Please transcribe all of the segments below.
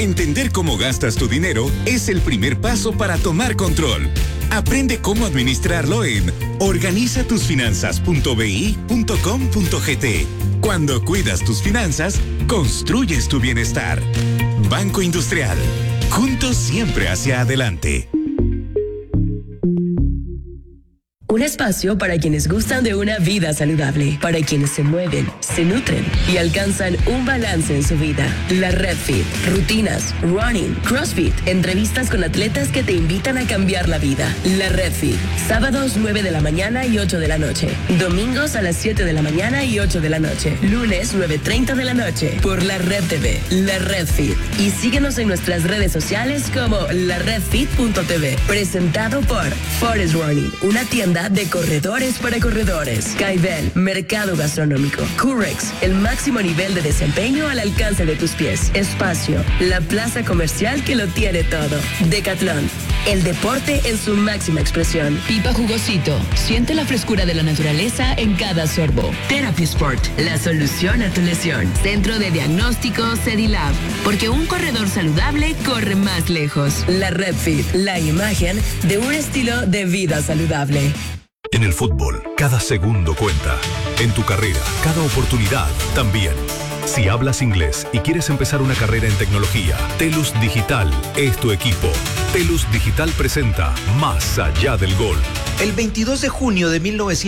Entender cómo gastas tu dinero es el primer paso para tomar control. Aprende cómo administrarlo en organizatusfinanzas.bi.com.gt. Cuando cuidas tus finanzas, construyes tu bienestar. Banco Industrial. Juntos siempre hacia adelante. Un espacio para quienes gustan de una vida saludable, para quienes se mueven, se nutren y alcanzan un balance en su vida. La Red Fit, rutinas, running, CrossFit, entrevistas con atletas que te invitan a cambiar la vida. La Red Fit, sábados 9 de la mañana y 8 de la noche, domingos a las 7 de la mañana y 8 de la noche, lunes 9:30 de la noche, por La Red TV, La Red Fit. Y síguenos en nuestras redes sociales como laredfit.tv, presentado por Forest Running, una tienda de corredores para corredores. Caibel, mercado gastronómico. Curex, el máximo nivel de desempeño al alcance de tus pies. Espacio, la plaza comercial que lo tiene todo. Decathlon, el deporte en su máxima expresión. Pipa Jugosito, siente la frescura de la naturaleza en cada sorbo. Therapy Sport, la solución a tu lesión. Centro de diagnóstico Cedilab, porque un corredor saludable corre más lejos. La Red Fit, la imagen de un estilo de vida saludable. En el fútbol, cada segundo cuenta. En tu carrera, cada oportunidad también. Si hablas inglés y quieres empezar una carrera en tecnología, TELUS Digital es tu equipo. TELUS Digital presenta Más allá del gol. El 22 de junio de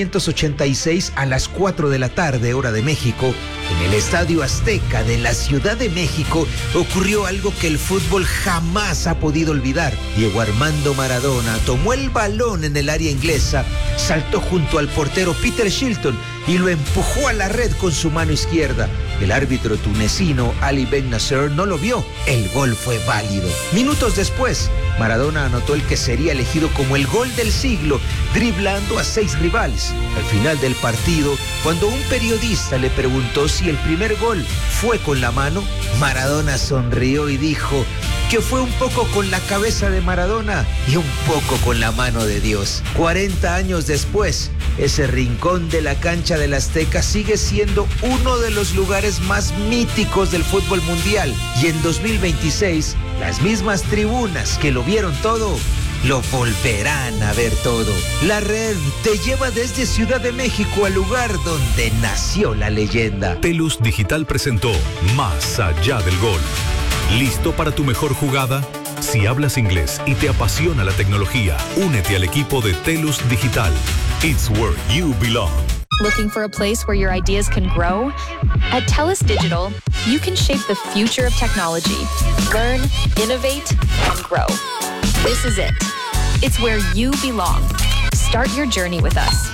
1986 a las 4 de la tarde, hora de México, en el Estadio Azteca de la Ciudad de México, ocurrió algo que el fútbol jamás ha podido olvidar. Diego Armando Maradona tomó el balón en el área inglesa, saltó junto al portero Peter Shilton y lo empujó a la red con su mano izquierda. El árbitro tunecino Ali Ben Nasser no lo vio. El gol fue válido. Minutos después, Maradona anotó el que sería elegido como el gol del siglo, driblando a 6 rivales. Al final del partido, cuando un periodista le preguntó si el primer gol fue con la mano, Maradona sonrió y dijo que fue un poco con la cabeza de Maradona y un poco con la mano de Dios. 40 años después, ese rincón de la cancha del Azteca sigue siendo uno de los lugares más míticos del fútbol mundial. Y en 2026, las mismas tribunas que lo vieron todo, lo volverán a ver todo. La Red te lleva desde Ciudad de México al lugar donde nació la leyenda. TELUS Digital presentó Más allá del gol. ¿Listo para tu mejor jugada? Si hablas inglés y te apasiona la tecnología, únete al equipo de TELUS Digital. It's where you belong. Looking for a place where your ideas can grow? At TELUS Digital, you can shape the future of technology. Learn, innovate, and grow. This is it. It's where you belong. Start your journey with us.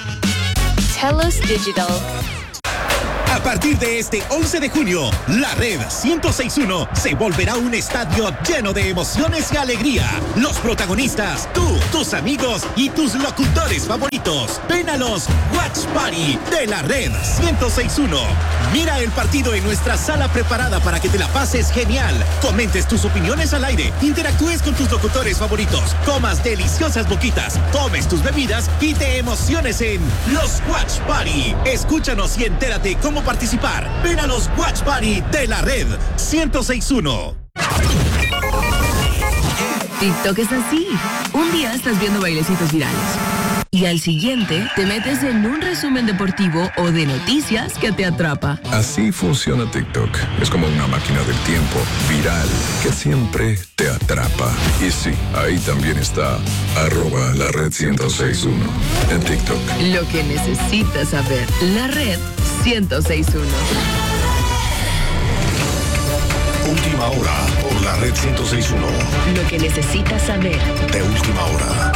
TELUS Digital. A partir de este 11 de junio, la Red 106.1 se volverá un estadio lleno de emociones y alegría. Los protagonistas, tú, tus amigos y tus locutores favoritos. Ven a los Watch Party de la Red 106.1. Mira el partido en nuestra sala preparada para que te la pases genial. Comentes tus opiniones al aire, interactúes con tus locutores favoritos, comas deliciosas boquitas, tomes tus bebidas y te emociones en los Watch Party. Escúchanos y entérate cómo participar. Ven a los Watch Party de la Red 106.1. TikTok es así. Un día estás viendo bailecitos virales y al siguiente te metes en un resumen deportivo o de noticias que te atrapa. Así funciona TikTok. Es como una máquina del tiempo viral que siempre te atrapa. Y sí, ahí también está @la red 106.1 en TikTok. Lo que necesitas saber. La Red 106.1. Última hora por la Red 106.1. Lo que necesitas saber. De última hora.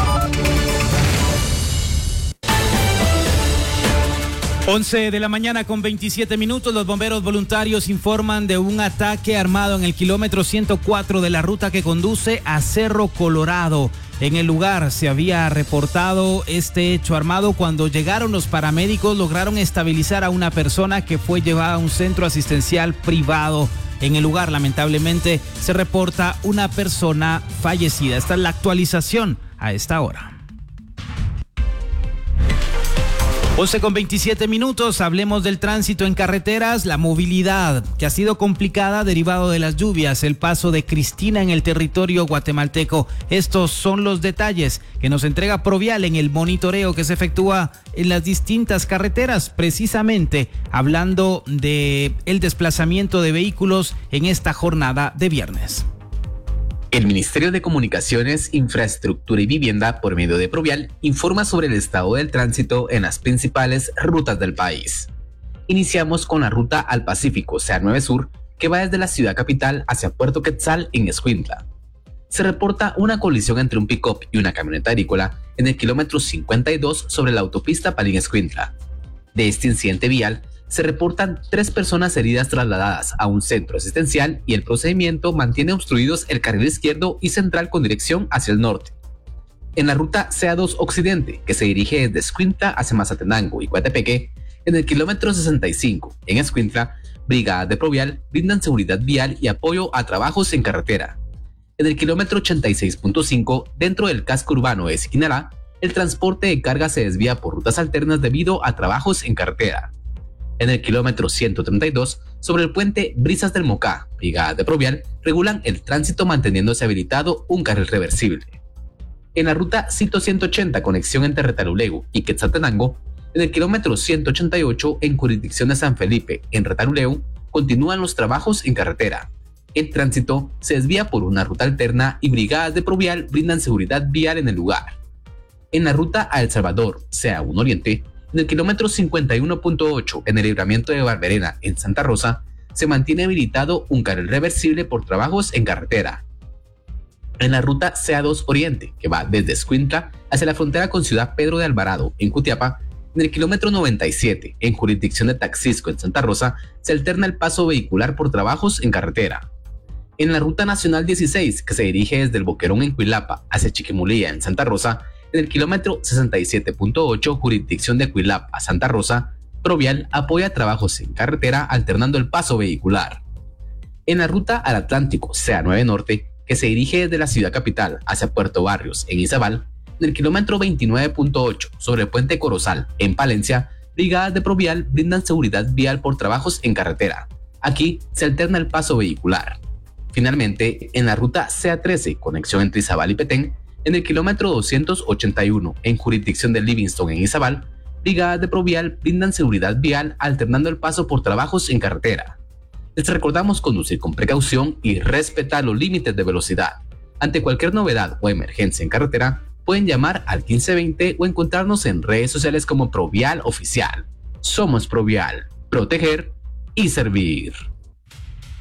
11 de la mañana con 27 minutos, los bomberos voluntarios informan de un ataque armado en el kilómetro 104 de la ruta que conduce a Cerro Colorado. En el lugar se había reportado este hecho armado. Cuando llegaron los paramédicos, lograron estabilizar a una persona que fue llevada a un centro asistencial privado. En el lugar, lamentablemente, se reporta una persona fallecida. Esta es la actualización a esta hora. 11:27, hablemos del tránsito en carreteras, la movilidad que ha sido complicada derivado de las lluvias, el paso de Cristina en el territorio guatemalteco. Estos son los detalles que nos entrega Provial en el monitoreo que se efectúa en las distintas carreteras, precisamente hablando de el desplazamiento de vehículos en esta jornada de viernes. El Ministerio de Comunicaciones, Infraestructura y Vivienda, por medio de Provial, informa sobre el estado del tránsito en las principales rutas del país. Iniciamos con la ruta al Pacífico, CA9 Sur, que va desde la ciudad capital hacia Puerto Quetzal en Escuintla. Se reporta una colisión entre un pick-up y una camioneta agrícola en el kilómetro 52 sobre la autopista Palín-Escuintla. De este incidente vial, se reportan 3 personas heridas trasladadas a un centro asistencial y el procedimiento mantiene obstruidos el carril izquierdo y central con dirección hacia el norte. En la ruta CA2 Occidente, que se dirige desde Escuintla hacia Mazatenango y Coatepeque, en el kilómetro 65, en Escuintla, brigadas de Provial brindan seguridad vial y apoyo a trabajos en carretera. En el kilómetro 86.5, dentro del casco urbano de Siquinalá, el transporte de carga se desvía por rutas alternas debido a trabajos en carretera. En el kilómetro 132, sobre el puente Brisas del Mocá, brigadas de Provial regulan el tránsito manteniéndose habilitado un carril reversible. En la ruta Cito 180, conexión entre Retaluleu y Quetzaltenango, en el kilómetro 188, en jurisdicción de San Felipe, en Retaluleu, continúan los trabajos en carretera. El tránsito se desvía por una ruta alterna y brigadas de Provial brindan seguridad vial en el lugar. En la ruta a El Salvador, CA1 Oriente, en el kilómetro 51.8, en el libramiento de Barberena, en Santa Rosa, se mantiene habilitado un carril reversible por trabajos en carretera. En la ruta CA2 Oriente, que va desde Escuintla hacia la frontera con Ciudad Pedro de Alvarado, en Cutiapa, en el kilómetro 97, en jurisdicción de Taxisco, en Santa Rosa, se alterna el paso vehicular por trabajos en carretera. En la ruta nacional 16, que se dirige desde el Boquerón en Cuilapa hacia Chiquimulía, en Santa Rosa, en el kilómetro 67.8, jurisdicción de Cuilapa, Santa Rosa, Provial apoya trabajos en carretera alternando el paso vehicular. En la ruta al Atlántico, CA9 Norte, que se dirige desde la ciudad capital hacia Puerto Barrios, en Izabal, en el kilómetro 29.8, sobre el puente Corozal, en Palencia, brigadas de Provial brindan seguridad vial por trabajos en carretera. Aquí se alterna el paso vehicular. Finalmente, en la ruta CA13, conexión entre Izabal y Petén, en el kilómetro 281, en jurisdicción de Livingston en Izabal, brigadas de Provial brindan seguridad vial alternando el paso por trabajos en carretera. Les recordamos conducir con precaución y respetar los límites de velocidad. Ante cualquier novedad o emergencia en carretera, pueden llamar al 1520 o encontrarnos en redes sociales como Provial Oficial. Somos Provial, proteger y servir.